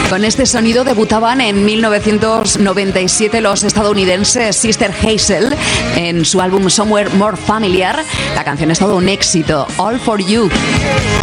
Con este sonido debutaban en 1997 los estadounidenses Sister Hazel en su álbum Somewhere More Familiar. La canción es todo un éxito, All For You.